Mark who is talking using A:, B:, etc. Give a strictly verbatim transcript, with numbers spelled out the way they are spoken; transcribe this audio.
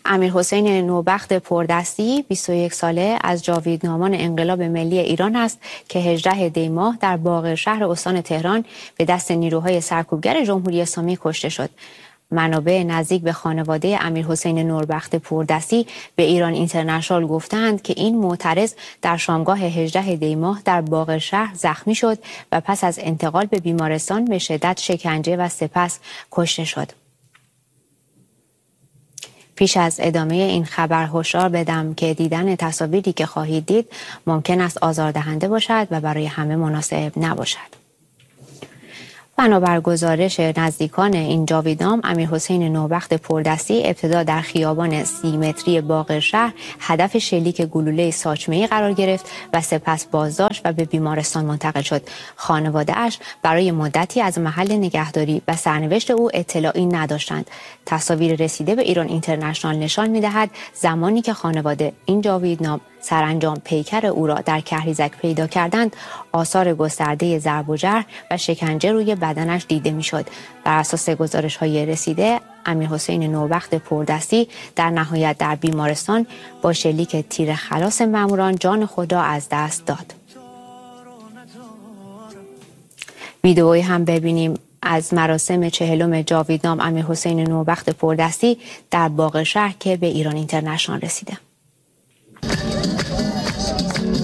A: امیرحسین نوبخت پردستی بیست و یک ساله از جاویدنامان انقلاب ملی ایران است که هجدهم دی ماه در باغ شهر استان تهران به دست نیروهای سرکوبگر جمهوری اسلامی کشته شد. منابع نزدیک به خانواده امیرحسین نوبخت پردستی به ایران اینترنشنال گفتند که این معترض در شامگاه هجدهم دی ماه در باغ شهر زخمی شد و پس از انتقال به بیمارستان به شدت شکنجه و سپس کشته شد. پیش از ادامه این خبر هشدار بدم که دیدن تصاویری که خواهید دید ممکن است آزاردهنده باشد و برای همه مناسب نباشد. بنابر گزارش نزدیکان این جاویدنام، امیرحسین نوبخت پردستی ابتدا در خیابان سی متری باغ شهر هدف شلیک گلوله ساچمه‌ای قرار گرفت و سپس بازداشت و به بیمارستان منتقل شد. خانواده اش برای مدتی از محل نگهداری و سرنوشت او اطلاعی نداشتند. تصاویر رسیده به ایران اینترنشنال نشان می‌دهد زمانی که خانواده این جاویدنام سرانجام پیکر او را در کهریزک پیدا کردند، آثار گسترده ضرب و جرح و شکنجه روی بدنش دیده میشد. بر اساس گزارش‌های رسیده، امیرحسین نوبخت پردستی در نهایت در بیمارستان با شلیک تیر خلاص ماموران جان خود را از دست داد. ویدئویی هم ببینیم از مراسم چهلم جاویدنام امیرحسین نوبخت پردستی در باغ شهر که به ایران اینترنشنال رسیده.